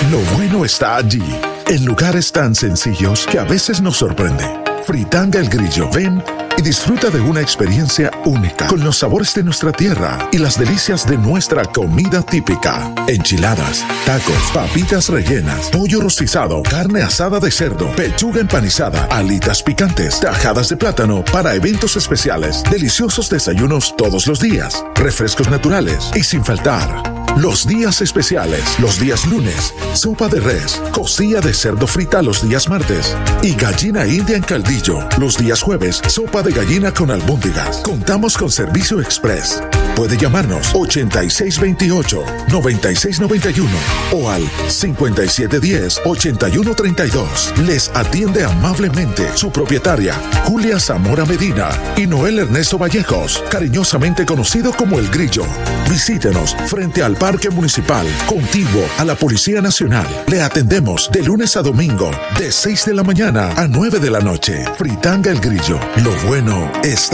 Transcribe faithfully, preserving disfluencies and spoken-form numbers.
Lo bueno está allí, en lugares tan sencillos que a veces nos sorprende. Fritanga El Grillo. Ven y disfruta de una experiencia única con los sabores de nuestra tierra y las delicias de nuestra comida típica. Enchiladas, tacos, papitas rellenas, pollo rostizado, carne asada de cerdo, pechuga empanizada, alitas picantes, tajadas de plátano para eventos especiales, deliciosos desayunos todos los días, refrescos naturales y sin faltar los días especiales, los días lunes, sopa de res, costilla de cerdo frita los días martes y gallina india en caldillo. Los días jueves, sopa de gallina con albóndigas. Contamos con servicio express. Puede llamarnos ochenta y seis veintiocho, noventa y seis noventa y uno o al cincuenta y siete diez, ochenta y uno treinta y dos. Les atiende amablemente su propietaria, Julia Zamora Medina, y Noel Ernesto Vallejos, cariñosamente conocido como El Grillo. Visítenos frente al Parque Municipal, contiguo a la Policía Nacional. Le atendemos de lunes a domingo, de seis de la mañana a nueve de la noche. Fritanga El Grillo. Lo bueno está